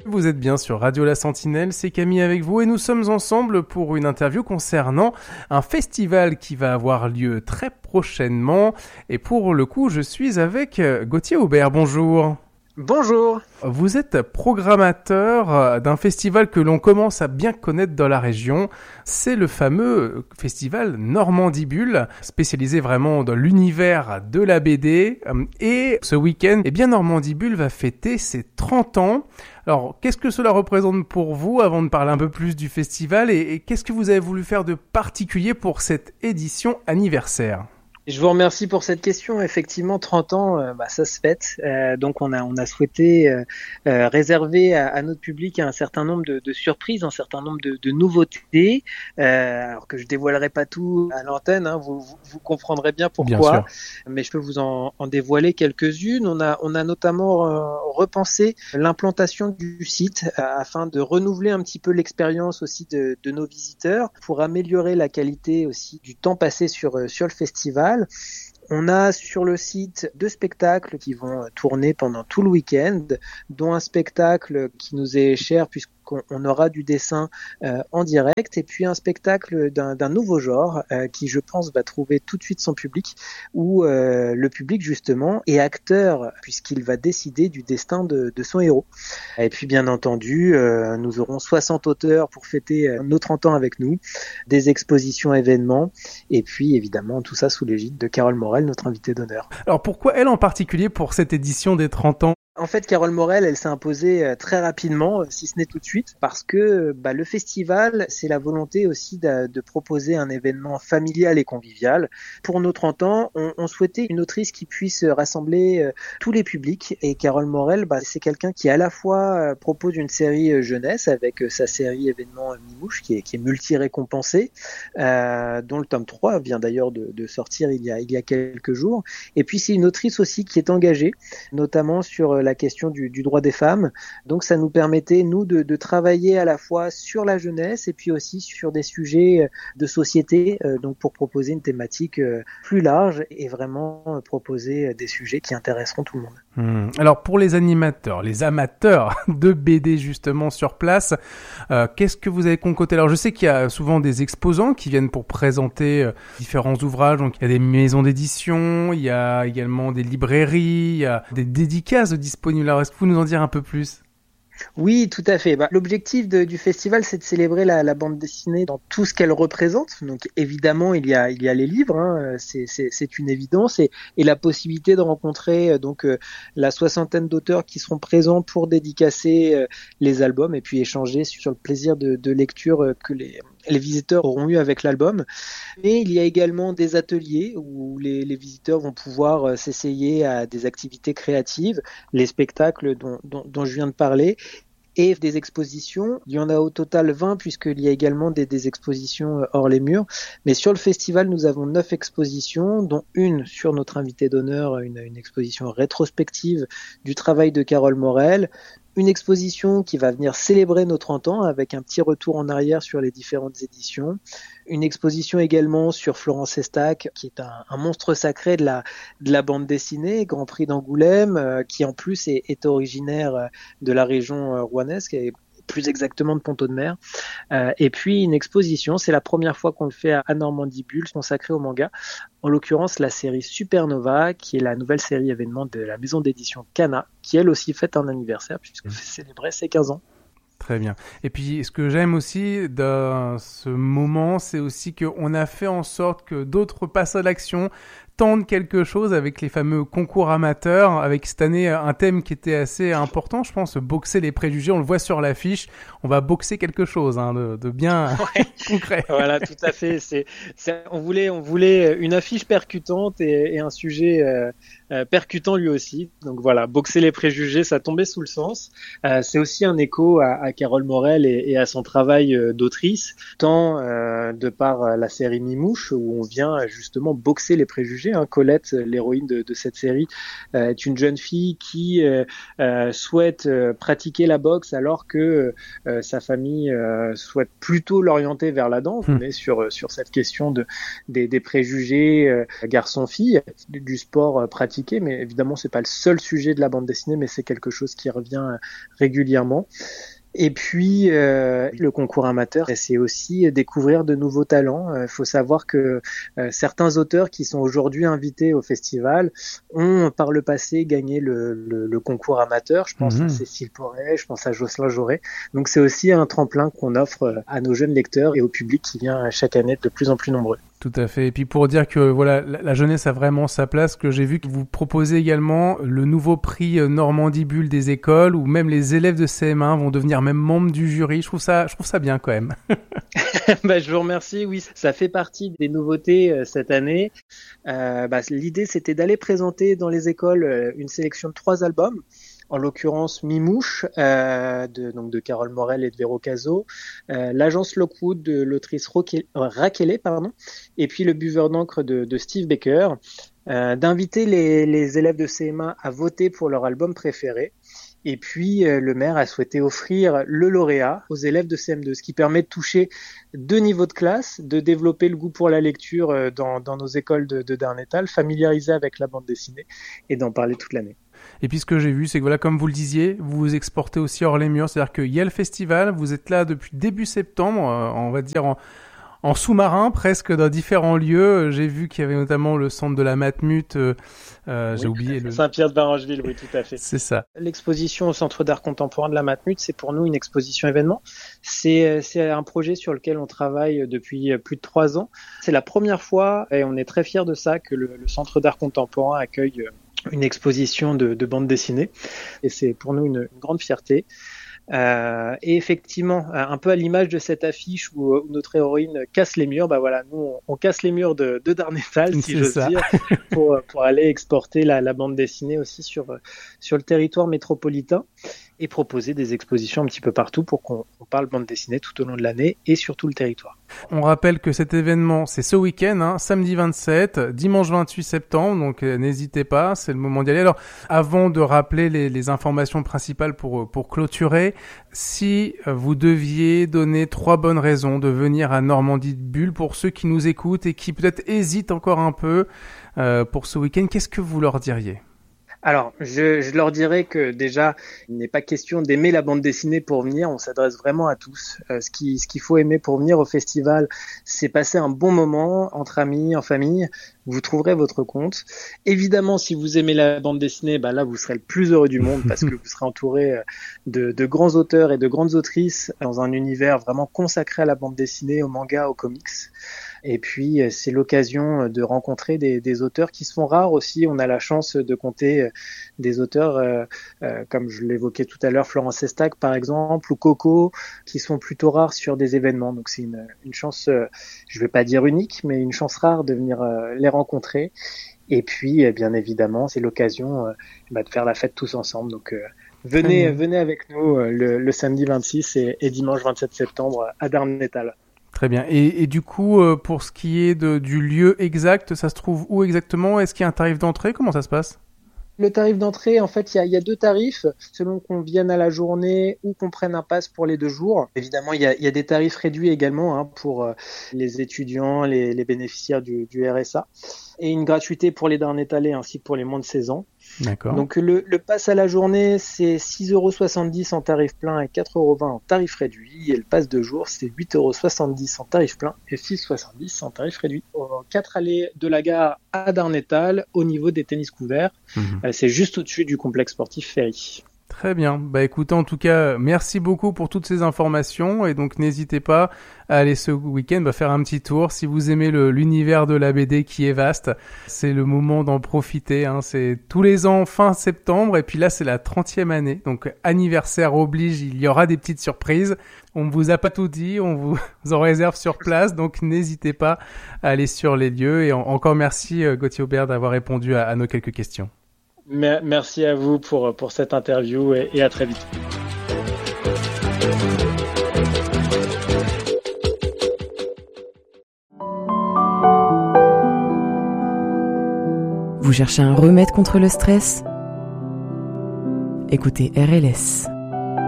Vous êtes bien sur Radio La Sentinelle, c'est Camille avec vous et nous sommes ensemble pour une interview concernant un festival qui va avoir lieu très prochainement. Et pour le coup, je suis avec Gauthier Aubert. Bonjour. Bonjour. Vous êtes programmateur d'un festival que l'on commence à bien connaître dans la région. C'est le fameux festival Normandie Bulle, spécialisé vraiment dans l'univers de la BD. Et ce week-end, Normandie Bulle va fêter ses 30 ans. Alors, qu'est-ce que cela représente pour vous avant de parler un peu plus du festival et qu'est-ce que vous avez voulu faire de particulier pour cette édition anniversaire ? Je vous remercie pour cette question. Effectivement, 30 ans, ça se fête. Donc, on a souhaité réserver à notre public un certain nombre de surprises, un certain nombre de nouveautés. Alors que je dévoilerai pas tout à l'antenne, hein, vous comprendrez bien pourquoi. Bien sûr. Mais je peux vous en dévoiler quelques-unes. On a notamment repensé l'implantation du site afin de renouveler un petit peu l'expérience aussi de nos visiteurs pour améliorer la qualité aussi du temps passé sur le festival. On a sur le site 2 spectacles qui vont tourner pendant tout le week-end, dont un spectacle qui nous est cher puisqu'on aura du dessin en direct, et puis un spectacle d'un nouveau genre qui, je pense, va trouver tout de suite son public, où le public, justement, est acteur puisqu'il va décider du destin de son héros. Et puis, bien entendu, nous aurons 60 auteurs pour fêter nos 30 ans avec nous, des expositions événements, et puis, évidemment, tout ça sous l'égide de Carole Morel, notre invitée d'honneur. Alors, pourquoi elle en particulier pour cette édition des 30 ans ? En fait, Carole Morel, elle s'est imposée très rapidement, si ce n'est tout de suite, parce que le festival, c'est la volonté aussi de proposer un événement familial et convivial. Pour nos 30 ans, on souhaitait une autrice qui puisse rassembler tous les publics. Et Carole Morel, c'est quelqu'un qui à la fois propose une série jeunesse avec sa série événement Mimouche, qui est multi-récompensée, dont le tome 3 vient d'ailleurs de sortir il y a quelques jours. Et puis c'est une autrice aussi qui est engagée, notamment sur la question du droit des femmes. Donc ça nous permettait, nous, de travailler à la fois sur la jeunesse et puis aussi sur des sujets de société, donc pour proposer une thématique plus large et vraiment proposer des sujets qui intéresseront tout le monde. Alors pour les animateurs, les amateurs de BD justement sur place, qu'est-ce que vous avez concocté ? Alors je sais qu'il y a souvent des exposants qui viennent pour présenter différents ouvrages, donc il y a des maisons d'édition, il y a également des librairies, il y a des dédicaces disponibles. Alors est-ce que vous nous en dire un peu plus ? Oui, tout à fait. L'objectif du festival, c'est de célébrer la bande dessinée dans tout ce qu'elle représente. Donc évidemment, il y a les livres, hein, c'est une évidence, et la possibilité de rencontrer la 60aine d'auteurs qui seront présents pour dédicacer les albums et puis échanger sur le plaisir de lecture que les visiteurs auront eu avec l'album. Mais il y a également des ateliers où les visiteurs vont pouvoir s'essayer à des activités créatives, les spectacles dont je viens de parler, et des expositions. Il y en a au total 20 puisqu'il y a également des expositions hors les murs. Mais sur le festival, nous avons 9 expositions, dont une sur notre invité d'honneur, une exposition rétrospective du travail de Carole Morel, une exposition qui va venir célébrer nos 30 ans avec un petit retour en arrière sur les différentes éditions. Une exposition également sur Florence Estac, qui est un monstre sacré de la bande dessinée, Grand Prix d'Angoulême, qui en plus est originaire de la région rouennaise, qui est plus exactement de Pont-de-Mer. Et puis une exposition, c'est la première fois qu'on le fait à Normandie Bulle, consacrée au manga. En l'occurrence, la série Supernova, qui est la nouvelle série événement de la maison d'édition Kana, qui elle aussi fête un anniversaire, puisqu'elle célébrait ses 15 ans. Très bien. Et puis, ce que j'aime aussi dans ce moment, c'est aussi qu'on a fait en sorte que d'autres passent à l'action, tentent quelque chose avec les fameux concours amateurs, avec cette année un thème qui était assez important, je pense, boxer les préjugés. On le voit sur l'affiche, on va boxer quelque chose de bien concret. Voilà, tout à fait. On voulait une affiche percutante et un sujet percutant lui aussi. Donc voilà, boxer les préjugés, ça tombait sous le sens. C'est aussi un écho à Carole Morel et à son travail d'autrice, tant de par la série Mimouche, où on vient justement boxer les préjugés. Colette, l'héroïne de cette série, est une jeune fille qui souhaite pratiquer la boxe alors que sa famille souhaite plutôt l'orienter vers la danse. On est sur cette question des préjugés garçon-fille, du sport pratiqué impliqué, mais évidemment c'est pas le seul sujet de la bande dessinée, mais c'est quelque chose qui revient régulièrement. Et puis le concours amateur, c'est aussi découvrir de nouveaux talents. Il faut savoir que certains auteurs qui sont aujourd'hui invités au festival ont par le passé gagné le concours amateur. Je pense à Cécile Porret, je pense à Jocelyn Jaurès. Donc c'est aussi un tremplin qu'on offre à nos jeunes lecteurs et au public qui vient chaque année de plus en plus nombreux. Tout à fait. Et puis pour dire que voilà, la jeunesse a vraiment sa place, que j'ai vu que vous proposez également le nouveau prix Normandie Bulle des écoles, où même les élèves de CM1 vont devenir même membres du jury. Je trouve ça bien quand même. Je vous remercie. Oui, ça fait partie des nouveautés cette année. L'idée, c'était d'aller présenter dans les écoles une sélection de 3 albums. En l'occurrence Mimouche de Carole Morel et de Véro Cazot, l'agence Lockwood de l'autrice Raquelé, et puis le buveur d'encre de Steve Baker, d'inviter les élèves de CM1 à voter pour leur album préféré. Et puis le maire a souhaité offrir le lauréat aux élèves de CM2, ce qui permet de toucher 2 niveaux de classe, de développer le goût pour la lecture dans nos écoles de Darnétal, familiariser avec la bande dessinée et d'en parler toute l'année. Et puis ce que j'ai vu, c'est que voilà, comme vous le disiez, vous vous exportez aussi hors les murs, c'est-à-dire qu'il y a le festival, vous êtes là depuis début septembre, on va dire en sous-marin presque dans différents lieux. J'ai vu qu'il y avait notamment le centre de la Matmut, j'ai oublié le... Saint-Pierre de Varengeville, oui, tout à fait. C'est ça. L'exposition au Centre d'art contemporain de la Matmut, c'est pour nous une exposition événement. C'est un projet sur lequel on travaille depuis plus de 3 ans. C'est la première fois, et on est très fiers de ça, que le Centre d'art contemporain accueille une exposition de bande dessinée. Et c'est pour nous une grande fierté. Et effectivement, un peu à l'image de cette affiche où notre héroïne casse les murs, nous on casse les murs de Darnétal, si j'ose dire, pour aller exporter la bande dessinée aussi sur le territoire métropolitain et proposer des expositions un petit peu partout pour qu'on parle bande dessinée tout au long de l'année et sur tout le territoire. On rappelle que cet événement, c'est ce week-end, samedi 27, dimanche 28 septembre, donc n'hésitez pas, c'est le moment d'y aller. Alors, avant de rappeler les informations principales pour clôturer, si vous deviez donner 3 bonnes raisons de venir à Normandie Bulle pour ceux qui nous écoutent et qui peut-être hésitent encore un peu pour ce week-end, qu'est-ce que vous leur diriez ? Alors, je leur dirais que déjà, il n'est pas question d'aimer la bande dessinée pour venir, on s'adresse vraiment à tous. Ce qu'il faut aimer pour venir au festival, c'est passer un bon moment entre amis, en famille, vous trouverez votre compte. Évidemment, si vous aimez la bande dessinée, là, vous serez le plus heureux du monde parce que vous serez entouré de grands auteurs et de grandes autrices dans un univers vraiment consacré à la bande dessinée, au manga, aux comics. Et puis, c'est l'occasion de rencontrer des auteurs qui sont rares aussi. On a la chance de compter des auteurs, comme je l'évoquais tout à l'heure, Florence Estac, par exemple, ou Coco, qui sont plutôt rares sur des événements. Donc, c'est une chance, je vais pas dire unique, mais une chance rare de venir les rencontrer. Et puis, bien évidemment, c'est l'occasion de faire la fête tous ensemble. Donc, venez avec nous le samedi 26 et dimanche 27 septembre à Darnétal. Très bien. Et du coup, pour ce qui est du lieu exact, ça se trouve où exactement ? Est-ce qu'il y a un tarif d'entrée ? Comment ça se passe ? Le tarif d'entrée, en fait, il y a 2 tarifs, selon qu'on vienne à la journée ou qu'on prenne un pass pour les 2 jours. Évidemment, il y a des tarifs réduits également pour les étudiants, les bénéficiaires du RSA, et une gratuité pour les Darnétalais ainsi que pour les moins de 16 ans. D'accord. Donc le pass à la journée, c'est 6,70 € en tarif plein et 4,20 € en tarif réduit. Et le pass de jour, c'est 8,70 € en tarif plein et 6,70 € en tarif réduit. 4 allées de la gare à Darnétal, au niveau des tennis couverts. C'est juste au-dessus du complexe sportif Ferry. Très bien. Écoutez, en tout cas, merci beaucoup pour toutes ces informations et donc n'hésitez pas à aller ce week-end faire un petit tour. Si vous aimez l'univers de la BD qui est vaste, c'est le moment d'en profiter. C'est tous les ans fin septembre et puis là c'est la 30e année. Donc anniversaire oblige, il y aura des petites surprises. On ne vous a pas tout dit, on vous en réserve sur place, donc n'hésitez pas à aller sur les lieux. Et encore merci Gauthier Aubert d'avoir répondu à nos quelques questions. Merci à vous pour cette interview et à très vite. Vous cherchez un remède contre le stress ? Écoutez RLS.